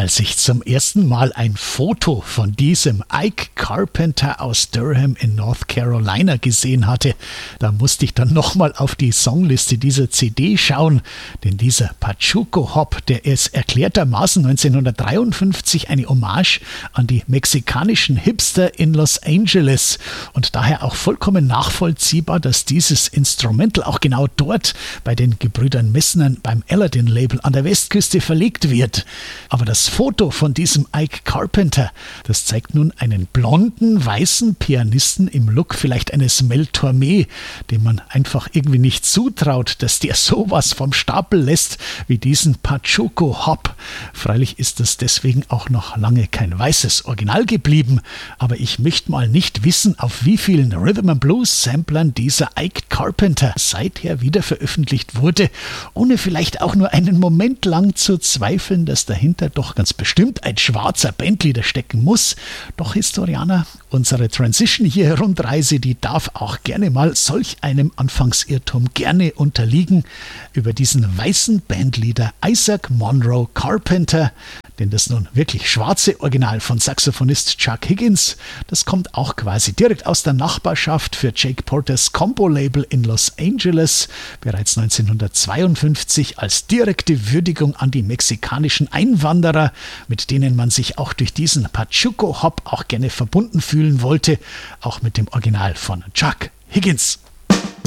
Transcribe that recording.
Als ich zum ersten Mal ein Foto von diesem Ike Carpenter aus Durham in North Carolina gesehen hatte, da musste ich dann nochmal auf die Songliste dieser CD schauen, denn dieser Pachuco Hop, der ist erklärtermaßen 1953 eine Hommage an die mexikanischen Hipster in Los Angeles und daher auch vollkommen nachvollziehbar, dass dieses Instrumental auch genau dort bei den Gebrüdern Messner beim Aladdin-Label an der Westküste verlegt wird. Aber das Foto von diesem Ike Carpenter, das zeigt nun einen blonden, weißen Pianisten im Look vielleicht eines Mel Torme, dem man einfach irgendwie nicht zutraut, dass der sowas vom Stapel lässt wie diesen Pachuco Hop. Freilich ist das deswegen auch noch lange kein weißes Original geblieben, aber ich möchte mal nicht wissen, auf wie vielen Rhythm and Blues Samplern dieser Ike Carpenter seither wieder veröffentlicht wurde, ohne vielleicht auch nur einen Moment lang zu zweifeln, dass dahinter doch ganz bestimmt ein schwarzer Bandleader stecken muss. Doch Historianer, unsere Transition hier Rundreise, die darf auch gerne mal solch einem Anfangsirrtum gerne unterliegen. Über diesen weißen Bandleader Isaac Monroe Carpenter, denn das nun wirklich schwarze Original von Saxophonist Chuck Higgins, das kommt auch quasi direkt aus der Nachbarschaft für Jake Porters Combo-Label in Los Angeles, bereits 1952 als direkte Würdigung an die mexikanischen Einwanderer, mit denen man sich auch durch diesen Pachuco Hop auch gerne verbunden fühlen wollte, auch mit dem Original von Chuck Higgins.